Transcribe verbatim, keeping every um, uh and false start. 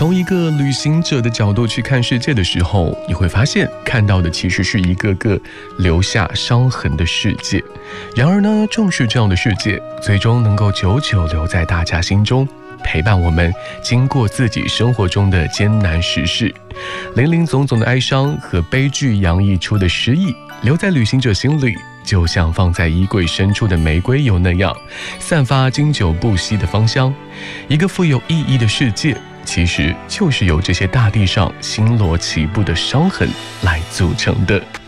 从一个旅行者的角度去看世界的时候，你会发现看到的其实是一个个留下伤痕的世界。然而呢，正是这样的世界，最终能够久久留在大家心中，陪伴我们经过自己生活中的艰难时事。林林总总的哀伤和悲剧洋溢出的诗意，留在旅行者心里，就像放在衣柜深处的玫瑰油那样，散发经久不息的芳香。一个富有意义的世界，其实就是由这些大地上星罗棋布的伤痕来组成的。